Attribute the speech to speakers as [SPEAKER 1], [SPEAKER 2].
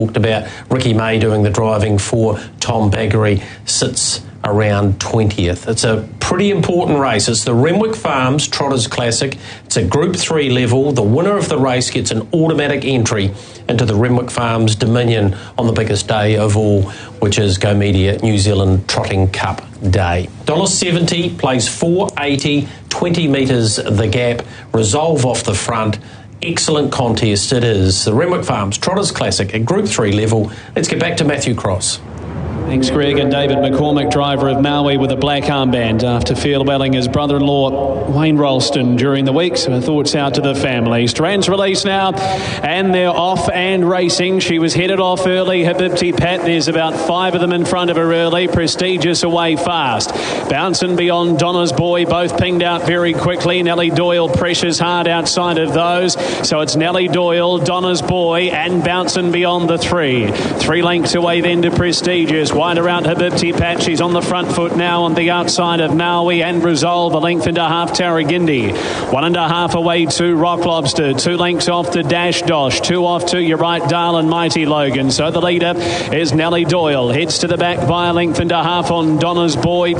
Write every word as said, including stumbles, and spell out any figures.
[SPEAKER 1] talked about Ricky May doing the driving for Tom Baggery, sits around twentieth. It's a pretty important race. It's the Renwick Farms Trotters Classic. It's a Group three level. The winner of the race gets an automatic entry into the Renwick Farms Dominion on the biggest day of all, which is Go Media New Zealand Trotting Cup Day. one dollar seventy plays four eighty, twenty metres the gap, resolve off the front. Excellent contest it is. The Renwick Farms Trotters Classic at Group three level. Let's get back to Matthew Cross.
[SPEAKER 2] Thanks, Greg. And David McCormick, driver of Maui, with a black armband after farewelling his brother-in-law Wayne Ralston during the week. So thoughts out to the family. Strands release now, and they're off and racing. She was headed off early. Habibti Pat, there's about five of them in front of her early. Prestigious away fast. Bouncing beyond Donna's Boy, both pinged out very quickly. Nellie Doyle pressures hard outside of those. So it's Nellie Doyle, Donna's Boy, and Bouncing beyond the three. Three lengths away then to Prestigious. Wide around Habibti Pat. She's on the front foot now on the outside of Maui and Resolve. A length and a half Tarragindi. One and a half away to Rock Lobster. Two lengths off to Dash Dosh. Two off to your right, Darlin Mighty Logan. So the leader is Nellie Doyle. Heads to the back by a length and a half on Donna's Boy.